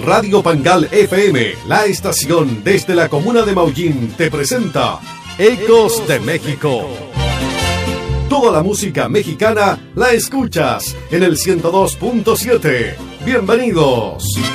Radio Pangal FM, la estación desde la comuna de Maullín, te presenta Ecos de México. Toda la música mexicana la escuchas en el 102.7. Bienvenidos.